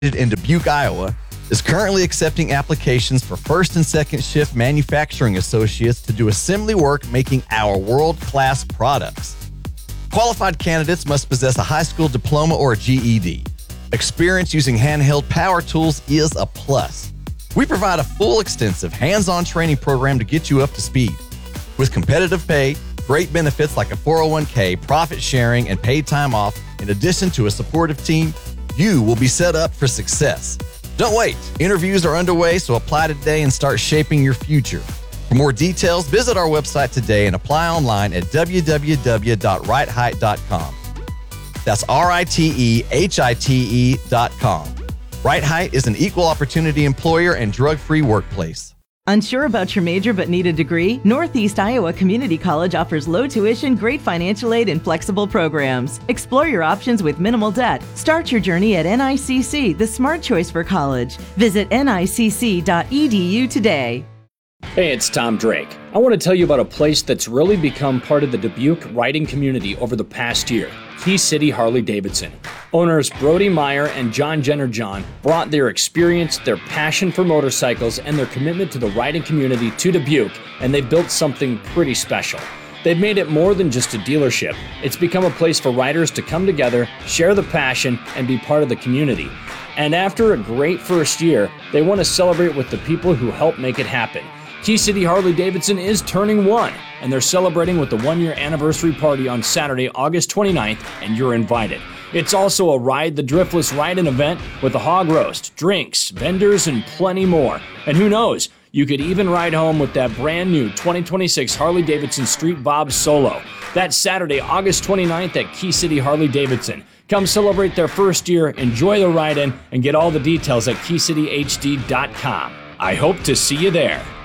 in Dubuque, Iowa, is currently accepting applications for first and second shift manufacturing associates to do assembly work making our world-class products. Qualified candidates must possess a high school diploma or a GED. Experience using handheld power tools is a plus. We provide a full, extensive, hands-on training program to get you up to speed. With competitive pay, great benefits like a 401k, profit sharing, and paid time off, in addition to a supportive team, you will be set up for success. Don't wait. Interviews are underway, so apply today and start shaping your future. For more details, visit our website today and apply online at www.rightheight.com. That's RITEHITE.com. Right Height is an equal opportunity employer and drug-free workplace. Unsure about your major but need a degree? Northeast Iowa Community College offers low tuition, great financial aid, and flexible programs. Explore your options with minimal debt. Start your journey at NICC, the smart choice for college. Visit nicc.edu today. Hey, it's Tom Drake. I want to tell you about a place that's really become part of the Dubuque riding community over the past year, Key City Harley-Davidson. Owners Brody Meyer and John Jenner John brought their experience, their passion for motorcycles, and their commitment to the riding community to Dubuque, and they built something pretty special. They've made it more than just a dealership. It's become a place for riders to come together, share the passion, and be part of the community. And after a great first year, they want to celebrate with the people who helped make it happen. Key City Harley-Davidson is turning 1, and they're celebrating with the 1-year anniversary party on Saturday, August 29th, and you're invited. It's also a Ride the Driftless Ride-In event with a hog roast, drinks, vendors, and plenty more. And who knows, you could even ride home with that brand new 2026 Harley-Davidson Street Bob Solo. That's Saturday, August 29th at Key City Harley-Davidson. Come celebrate their first year, enjoy the ride-in, and get all the details at keycityhd.com. I hope to see you there.